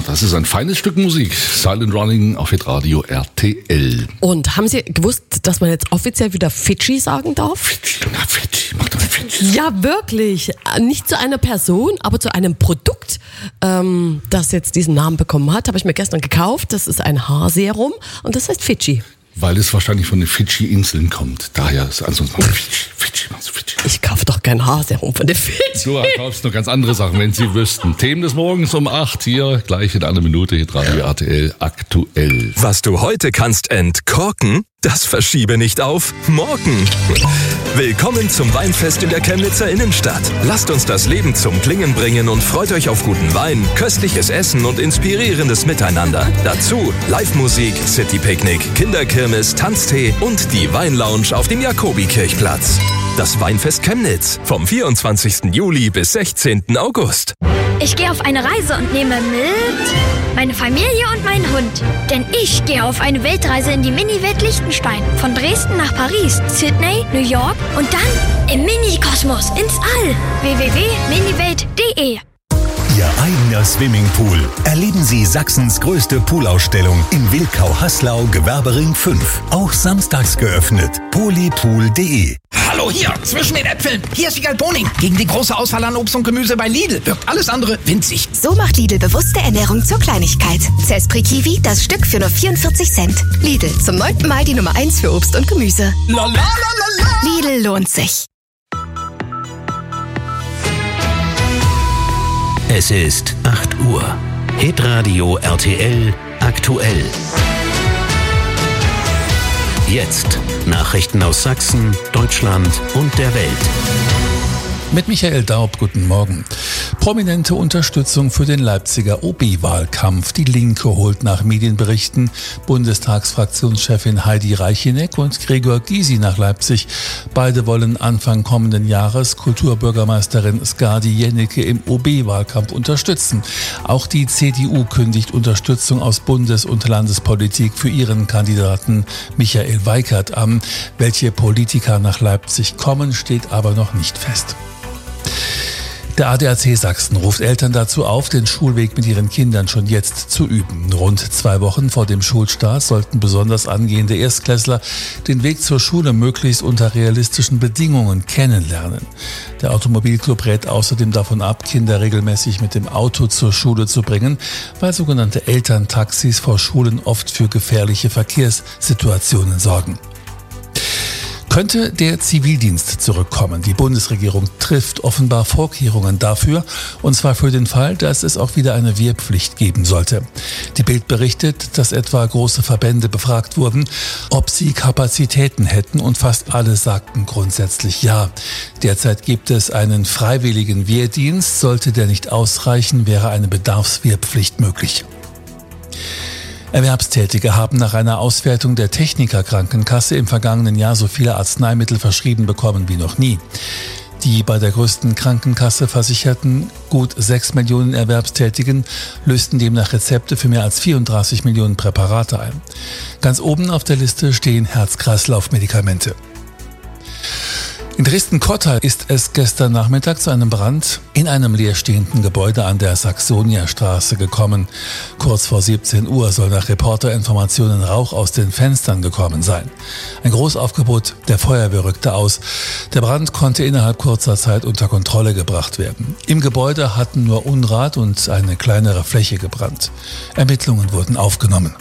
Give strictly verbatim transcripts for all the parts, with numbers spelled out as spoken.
das ist ein feines Stück Musik. Silent Running auf Hitradio R T L. Und haben Sie gewusst, dass man jetzt offiziell wieder Fidschi sagen darf? Fidschi, na Fidschi, mach doch Fidschi. Ja, wirklich. Nicht zu einer Person, aber zu einem Produkt, ähm, das jetzt diesen Namen bekommen hat. Habe ich mir gestern gekauft. Das ist ein Haarserum und das heißt Fidschi. Weil es wahrscheinlich von den Fidschi-Inseln kommt. Daher ist ansonsten mal Fidschi, Fidschi, machst du Fidschi. Ich kaufe doch kein Haarserum von den Fidschi. Du kaufst noch ganz andere Sachen, wenn Sie wüssten. Themen des Morgens um acht hier, gleich in einer Minute, Hitradio R T L aktuell. Was du heute kannst entkorken, das verschiebe nicht auf morgen. Willkommen zum Weinfest in der Chemnitzer Innenstadt. Lasst uns das Leben zum Klingen bringen und freut euch auf guten Wein, köstliches Essen und inspirierendes Miteinander. Dazu Live-Musik, City-Picknick, Kinderkirmes, Tanztee und die Weinlounge auf dem Jakobikirchplatz. Das Weinfest Chemnitz vom vierundzwanzigsten Juli bis sechzehnten August. Ich gehe auf eine Reise und nehme mit meine Familie und meinen Hund. Denn ich gehe auf eine Weltreise in die Mini-Welt Liechtenstein. Von Dresden nach Paris, Sydney, New York und dann im Mini-Kosmos ins All. w w w punkt miniwelt punkt de Ihr eigener Swimmingpool. Erleben Sie Sachsens größte Poolausstellung im Wilkau-Haslau Gewerbering fünf. Auch samstags geöffnet. polypool punkt de. Hallo hier, zwischen den Äpfeln. Hier ist Wiegald Boning. Gegen die große Auswahl an Obst und Gemüse bei Lidl wirkt alles andere winzig. So macht Lidl bewusste Ernährung zur Kleinigkeit. Zespri Kiwi, das Stück für nur vierundvierzig Cent. Lidl, zum neunten Mal die Nummer eins für Obst und Gemüse. La, la, la, la, la. Lidl lohnt sich. Es ist acht Uhr. Hitradio R T L aktuell. Jetzt Nachrichten aus Sachsen, Deutschland und der Welt. Mit Michael Daub, guten Morgen. Prominente Unterstützung für den Leipziger O B-Wahlkampf. Die Linke holt nach Medienberichten Bundestagsfraktionschefin Heidi Reicheneck und Gregor Gysi nach Leipzig. Beide wollen Anfang kommenden Jahres Kulturbürgermeisterin Skadi Jennecke im O B-Wahlkampf unterstützen. Auch die C D U kündigt Unterstützung aus Bundes- und Landespolitik für ihren Kandidaten Michael Weikert an. Welche Politiker nach Leipzig kommen, steht aber noch nicht fest. Der A D A C Sachsen ruft Eltern dazu auf, den Schulweg mit ihren Kindern schon jetzt zu üben. Rund zwei Wochen vor dem Schulstart sollten besonders angehende Erstklässler den Weg zur Schule möglichst unter realistischen Bedingungen kennenlernen. Der Automobilclub rät außerdem davon ab, Kinder regelmäßig mit dem Auto zur Schule zu bringen, weil sogenannte Elterntaxis vor Schulen oft für gefährliche Verkehrssituationen sorgen. Könnte der Zivildienst zurückkommen? Die Bundesregierung trifft offenbar Vorkehrungen dafür, und zwar für den Fall, dass es auch wieder eine Wehrpflicht geben sollte. Die Bild berichtet, dass etwa große Verbände befragt wurden, ob sie Kapazitäten hätten, und fast alle sagten grundsätzlich ja. Derzeit gibt es einen freiwilligen Wehrdienst. Sollte der nicht ausreichen, wäre eine Bedarfswehrpflicht möglich. Erwerbstätige haben nach einer Auswertung der Techniker-Krankenkasse im vergangenen Jahr so viele Arzneimittel verschrieben bekommen wie noch nie. Die bei der größten Krankenkasse versicherten gut sechs Millionen Erwerbstätigen lösten demnach Rezepte für mehr als vierunddreißig Millionen Präparate ein. Ganz oben auf der Liste stehen Herz-Kreislauf-Medikamente. In Dresden-Kottal ist es gestern Nachmittag zu einem Brand in einem leerstehenden Gebäude an der Saxonia-Straße gekommen. Kurz vor siebzehn Uhr soll nach Reporterinformationen Rauch aus den Fenstern gekommen sein. Ein Großaufgebot der Feuerwehr rückte aus. Der Brand konnte innerhalb kurzer Zeit unter Kontrolle gebracht werden. Im Gebäude hatten nur Unrat und eine kleinere Fläche gebrannt. Ermittlungen wurden aufgenommen.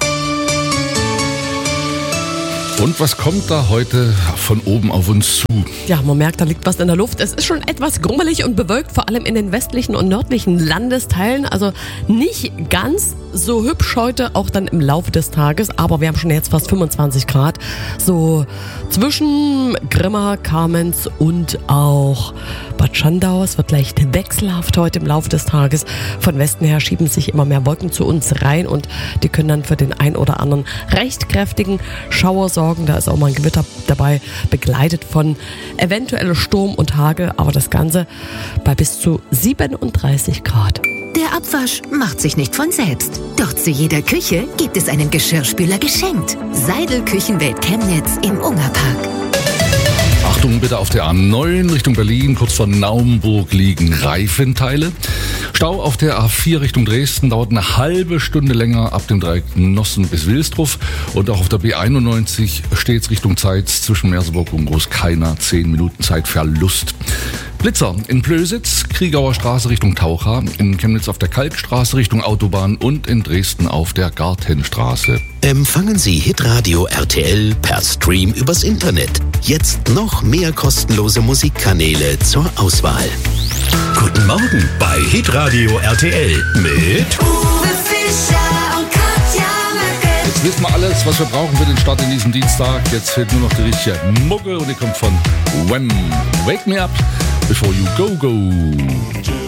Und was kommt da heute von oben auf uns zu? Ja, man merkt, da liegt was in der Luft. Es ist schon etwas grummelig und bewölkt, vor allem in den westlichen und nördlichen Landesteilen. Also nicht ganz so hübsch heute, auch dann im Laufe des Tages. Aber wir haben schon jetzt fast fünfundzwanzig Grad. So zwischen Grimma, Kamenz und auch Bad Schandau. Es wird leicht wechselhaft heute im Laufe des Tages. Von Westen her schieben sich immer mehr Wolken zu uns rein und die können dann für den ein oder anderen recht kräftigen Schauer sorgen. Da ist auch mal ein Gewitter dabei, begleitet von eventuell Sturm und Hagel, aber das Ganze bei bis zu siebenunddreißig Grad. Der Abwasch macht sich nicht von selbst. Doch zu jeder Küche gibt es einen Geschirrspüler geschenkt. Seidel Küchenwelt Chemnitz im Ungerpark. Achtung bitte auf der A neun Richtung Berlin, kurz vor Naumburg liegen Reifenteile. Stau auf der A vier Richtung Dresden dauert eine halbe Stunde länger ab dem Dreieck Nossen bis Wilsdruff. Und auch auf der B einundneunzig stets Richtung Zeitz zwischen Merseburg und Großkeiner zehn Minuten Zeitverlust. Blitzer in Plösitz, Kriegauer Straße Richtung Taucha, in Chemnitz auf der Kalkstraße Richtung Autobahn und in Dresden auf der Gartenstraße. Empfangen Sie Hitradio R T L per Stream übers Internet. Jetzt noch mehr kostenlose Musikkanäle zur Auswahl. Guten Morgen bei Hitradio R T L mit Uwe Fischer und Katja Möcke. Jetzt wissen wir alles, was wir brauchen für den Start in diesem Dienstag. Jetzt fehlt nur noch die richtige Mucke und die kommt von Wham! Wake Me Up Before You Go Go.